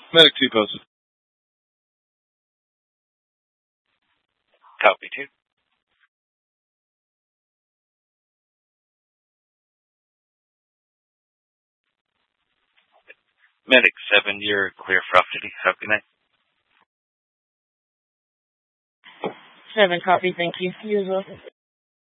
Medic 2 posted. Copy 2. Medic 7, you're clear for off-duty. Have a good night. 7, copy, thank you. You as well.